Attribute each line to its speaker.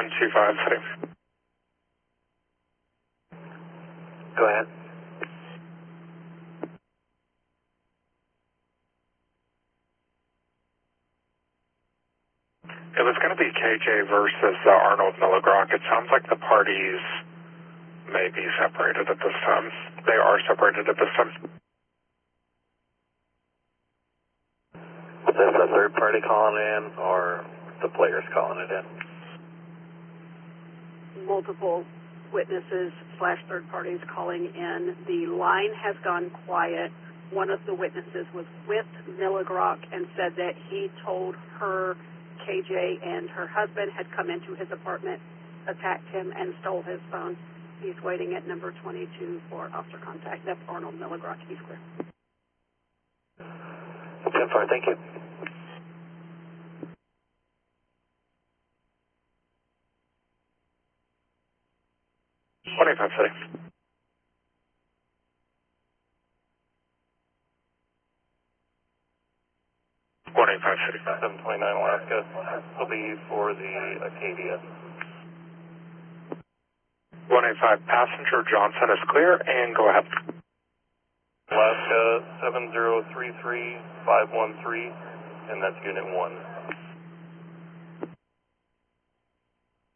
Speaker 1: 125 City.
Speaker 2: Go ahead.
Speaker 1: It was going to be KJ versus Arnold Milligrock. It sounds like the parties may be separated at this time. They are separated at this time.
Speaker 2: Is this a third party calling in or the players calling it in?
Speaker 3: Multiple witnesses / third parties calling in. The line has gone quiet. One of the witnesses was with Milligrock and said that he told her KJ and her husband had come into his apartment, attacked him, and stole his phone. He's waiting at number 22 for officer contact. That's Arnold Milligrock. He's clear.
Speaker 2: 10-4, thank you.
Speaker 1: City. 185 City.
Speaker 2: 729 Alaska will be for the Acadia.
Speaker 1: 185 passenger Johnson is clear, and go ahead.
Speaker 2: Alaska 7033513, and that's unit 1.